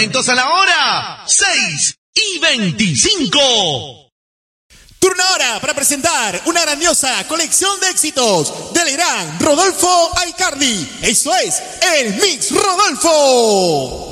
Atentos a la hora, 6:25. Turno ahora para presentar una grandiosa colección de éxitos del gran Rodolfo Aicardi. Eso es el Mix Rodolfo.